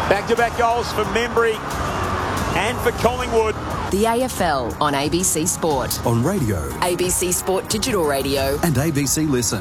Back-to-back goals for Membry and for Collingwood. The AFL on ABC Sport. On radio. ABC Sport Digital Radio. And ABC Listen.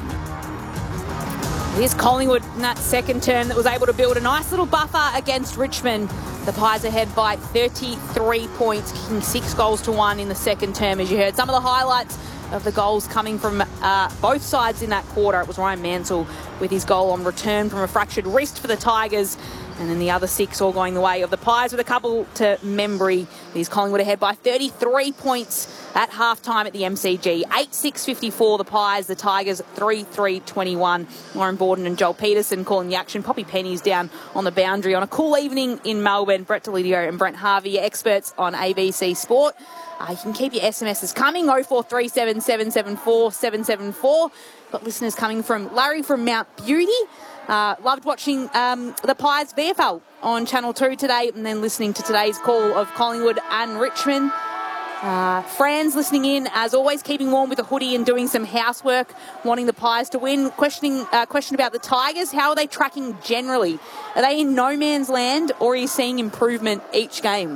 Here's Collingwood in that second term that was able to build a nice little buffer against Richmond. The Pies ahead by 33 points, kicking 6 goals to 1 in the second term, as you heard. Some of the highlights of the goals coming from both sides in that quarter. It was Ryan Mansell with his goal on return from a fractured wrist for the Tigers. And then the other 6 all going the way of the Pies with a couple to Membry. These Collingwood ahead by 33 points at halftime at the MCG. 8-6-54 the Pies, the Tigers 3-3-21. Lauren Borden and Joel Peterson calling the action. Poppy Penny's down on the boundary on a cool evening in Melbourne. Brett Delidio and Brent Harvey, experts on ABC Sport. You can keep your SMSs coming, 0437 774 774. Got listeners coming from Larry from Mount Beauty. Loved watching the Pies VFL on Channel 2 today, and then listening to today's call of Collingwood and Richmond. Fran's listening in, as always, keeping warm with a hoodie and doing some housework, wanting the Pies to win. Question about the Tigers, how are they tracking generally? Are they in no man's land, or are you seeing improvement each game?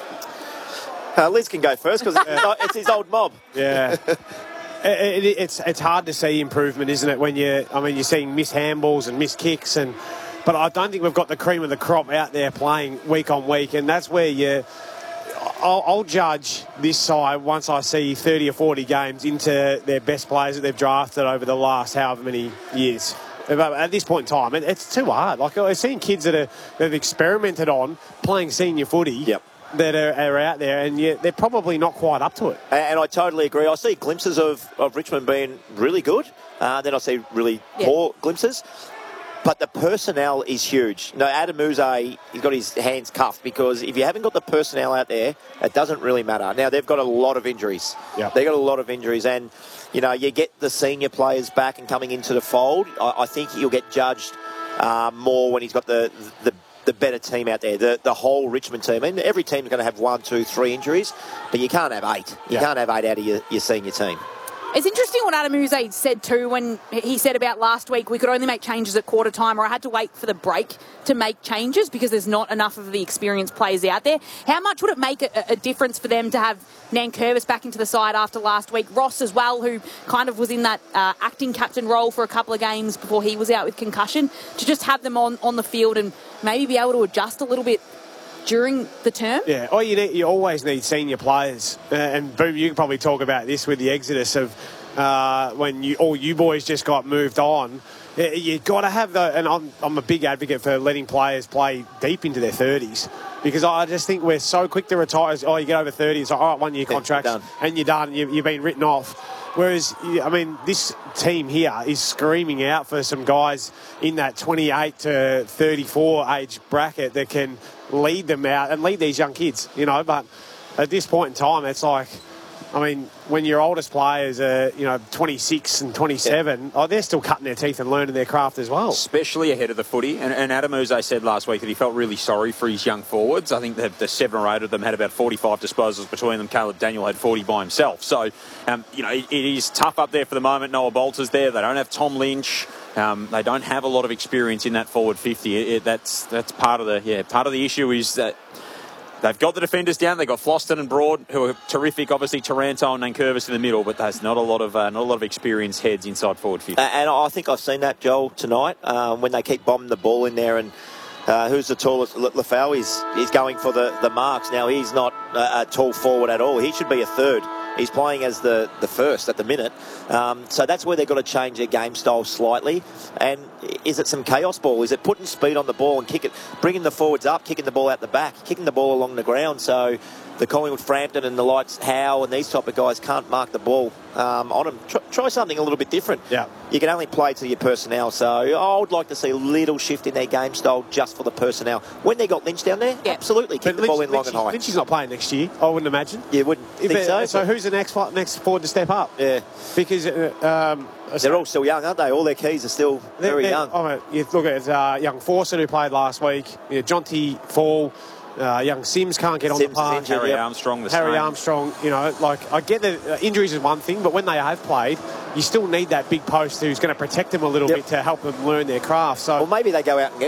Liz can go first because it's his old mob. Yeah. It's hard to see improvement, isn't it? When you're seeing missed handballs and missed kicks, but I don't think we've got the cream of the crop out there playing week on week, and that's where I'll judge this side once I see 30 or 40 games into their best players that they've drafted over the last however many years. At this point in time, it's too hard. Like, I've seen kids that have experimented on playing senior footy. Yep. That are out there, and they're probably not quite up to it. And I totally agree. I see glimpses of Richmond being really good. Then I see really poor glimpses. But the personnel is huge. No, Adam Uze, he's got his hands cuffed, because if you haven't got the personnel out there, it doesn't really matter. Now, they've got a lot of injuries. Yep. They've got a lot of injuries, and, you get the senior players back and coming into the fold. I think he'll get judged more when he's got the better team out there, the whole Richmond team. And every team's going to have 1, 2, 3 injuries, but you can't have 8. You can't have 8 out of your senior team. It's interesting what Adam Uze said too, when he said about last week we could only make changes at quarter time, or I had to wait for the break to make changes because there's not enough of the experienced players out there. How much would it make a difference for them to have Nankervis back into the side after last week? Ross as well, who kind of was in that acting captain role for a couple of games before he was out with concussion, to just have them on the field and maybe be able to adjust a little bit during the term? Yeah, you always need senior players. And Boom, you can probably talk about this with the exodus of when all you boys just got moved on. You've got to have and I'm a big advocate for letting players play deep into their 30s, because I just think we're so quick to retire. You get over 30, it's like, all right, 1 year contracts, and you're done. You've been written off. Whereas, this team here is screaming out for some guys in that 28 to 34 age bracket that can lead them out and lead these young kids, But at this point in time, it's like, when your oldest players are, 26 and 27, they're still cutting their teeth and learning their craft as well. Especially ahead of the footy. And Adam Uze said last week that he felt really sorry for his young forwards. I think the 7 or 8 of them had about 45 disposals between them. Caleb Daniel had 40 by himself. So, it is tough up there for the moment. Noah Bolter's there. They don't have Tom Lynch. They don't have a lot of experience in that forward 50. That's part of the issue is that they've got the defenders down. They've got Floston and Broad, who are terrific. Obviously, Taranto and Nankervis in the middle, but there's not a lot of experienced heads inside forward 50. And I think I've seen that, Joel, tonight when they keep bombing the ball in there. And who's the tallest? Lafau is going for the marks. Now, he's not a tall forward at all. He should be a third. He's playing as the first at the minute. So that's where they've got to change their game style slightly. And is it some chaos ball? Is it putting speed on the ball and bringing the forwards up, kicking the ball out the back, kicking the ball along the ground? So the Collingwood Frampton and the likes, Howe and these type of guys can't mark the ball on them. Try something a little bit different. Yeah. You can only play to your personnel. So I would like to see a little shift in their game style just for the personnel. When they got Lynch down there, absolutely, kick the ball in long and high. Lynch is not playing next year, I wouldn't imagine. You wouldn't think so. So who's the next forward to step up? Yeah. Because they're all still young, aren't they? All their keys are still very young. You look at young Fawcett, who played last week. Jonty Fall. Young Sims can't get on the park. Harry Armstrong, Armstrong, I get that injuries is one thing, but when they have played, you still need that big post who's going to protect them a little bit to help them learn their craft. So, maybe they go out and get